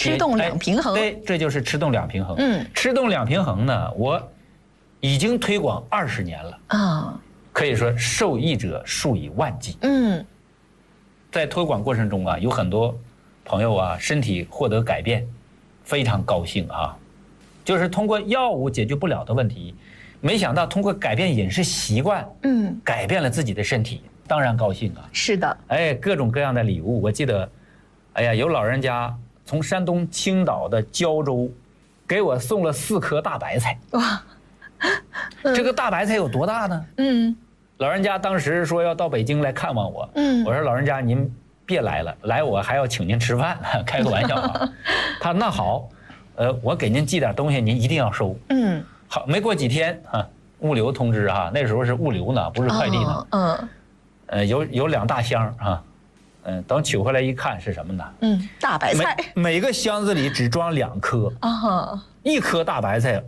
吃动两平衡。 对，这就是吃动两平衡。吃动两平衡呢，我已经推广20年了啊，可以说受益者数以万计。在推广过程中啊，有很多朋友啊身体获得改变，非常高兴啊。就是通过药物解决不了的问题，没想到通过改变饮食习惯，改变了自己的身体，当然高兴啊。 是的， 哎，各种各样的礼物，我记得，哎呀，有老人家从山东青岛的胶州，给我送了4颗大白菜。哇，这个大白菜有多大呢？老人家当时说要到北京来看望我，我说老人家您别来了，来我还要请您吃饭，开个玩笑啊。他那好。我给您寄点东西，您一定要收。好，没过几天啊，物流通知啊，那时候是物流呢，不是快递呢。有2大箱啊，等取回来一看是什么呢？ 大白菜。 每个箱子里只装2颗啊，1颗大白菜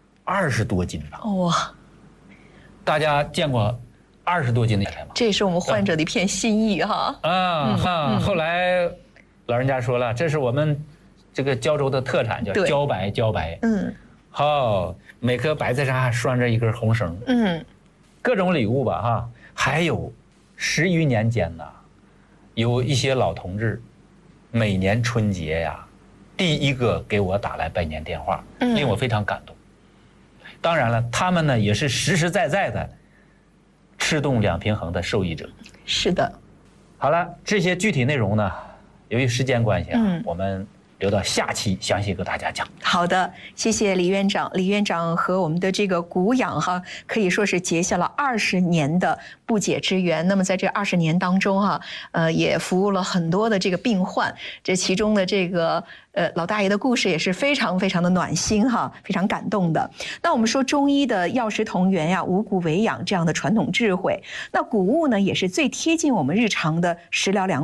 20多斤呢。哇！大家见过20多斤的白菜吗？ 这也是我们患者的一片心意哈。 后来老人家说了，这是我们这个胶州的特产，叫茭白。茭白，好，每颗白菜上还拴着一根红绳，各种礼物吧哈。还有10余年间呢，有一些老同志，每年春节呀，第一个给我打来拜年电话，令我非常感动。当然了，他们呢也是实实在在的吃动两平衡的受益者。是的。好了，这些具体内容呢，由于时间关系啊，我们留到下期详细和大家讲。好的，谢谢李院长。李院长和我们的这个谷养哈，可以说是结下了20年的不解之缘。那么在这20年当中哈，也服务了很多的这个病患。这其中的这个老大爷的故事也是非常非常的暖心哈，非常感动的。那我们说中医的药食同源呀，五谷为养这样的传统智慧，那谷物呢也是最贴近我们日常的食疗良